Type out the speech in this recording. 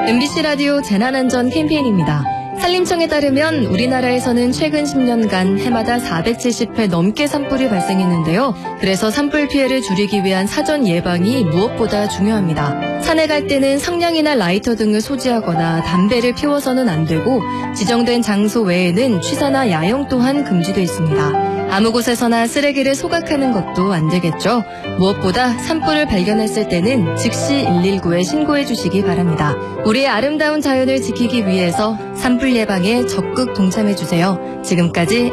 MBC 라디오 재난안전 캠페인입니다. 산림청에 따르면 우리나라에서는 최근 10년간 해마다 470회 넘게 산불이 발생했는데요. 그래서 산불 피해를 줄이기 위한 사전 예방이 무엇보다 중요합니다. 산에 갈 때는 성냥이나 라이터 등을 소지하거나 담배를 피워서는 안 되고 지정된 장소 외에는 취사나 야영 또한 금지돼 있습니다. 아무 곳에서나 쓰레기를 소각하는 것도 안 되겠죠. 무엇보다 산불을 발견했을 때는 즉시 119에 신고해 주시기 바랍니다. 우리의 아름다운 자연을 지키기 위해서 산불 예방에 적극 동참해 주세요. 지금까지